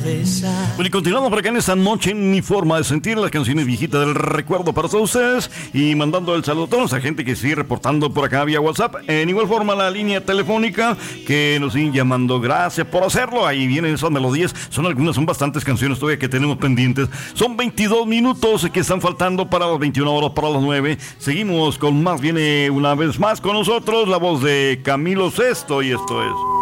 Bueno, y continuamos por acá en esta noche en Mi Forma de Sentir, las canciones viejitas del recuerdo para todos ustedes, y mandando el saludo a toda esa gente que sigue reportando por acá vía WhatsApp. En igual forma la línea telefónica que nos siguen llamando. Gracias por hacerlo. Ahí vienen esas melodías. Son bastantes canciones todavía que tenemos pendientes. Son 22 minutos que están faltando para las 21 horas, para las 9. Seguimos con más. Viene una vez más con nosotros la voz de Camilo Sesto, y esto es